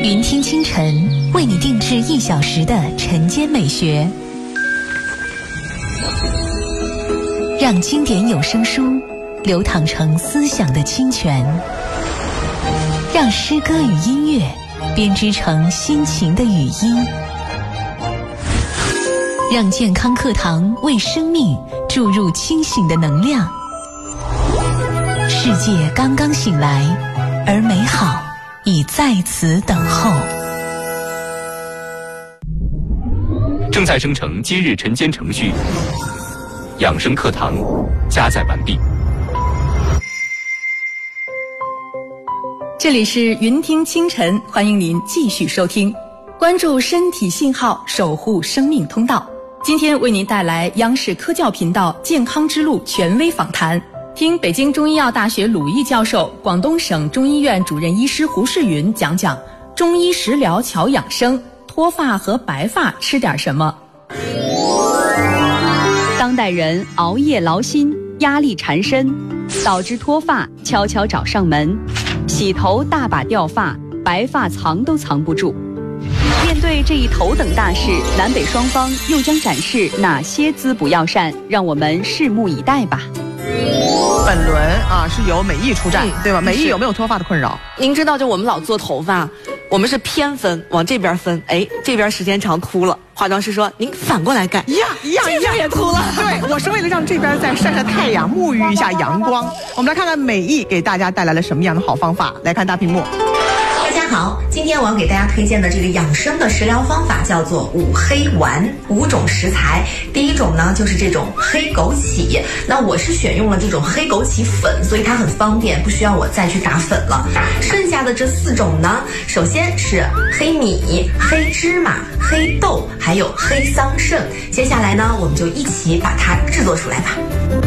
云听清晨为你定制1小时的晨间美学，让经典有声书流淌成思想的清泉，让诗歌与音乐编织成心情的语音，让健康课堂为生命注入清醒的能量。世界刚刚醒来，而美好已在此等候。 正在生成今日晨间程序，养生课堂加载完毕。 这里是云听清晨，欢迎您继续收听，关注身体信号，守护生命通道。今天为您带来央视科教频道健康之路权威访谈，听北京中医药大学鲁毅教授、广东省中医院主任医师胡世云讲讲中医食疗巧养生，脱发和白发吃点什么。 当代人熬夜劳心，压力缠身，导致脱发悄悄找上门，洗头大把掉发，白发藏都藏不住。面对这一头等大事，南北双方又将展示哪些滋补药膳？让我们拭目以待吧。 本轮是由美意出战，对吧？美意有没有脱发的困扰？ 您知道，就我们老做头发，我们是偏分，往这边分，这边时间长秃了，化妆师说您反过来盖，一样也秃了。 对，我是为了让这边再晒晒太阳，沐浴一下阳光。我们来看看美意给大家带来了什么样的好方法。来看大屏幕。 大家好，今天我要给大家推荐的这个养生的食疗方法叫做五黑丸，5种食材。第一种呢就是这种黑枸杞，那我是选用了这种黑枸杞粉，所以它很方便，不需要我再去打粉了。剩下的这4种呢，首先是黑米、黑芝麻、黑豆，还有黑桑葚。接下来呢，我们就一起把它制作出来吧。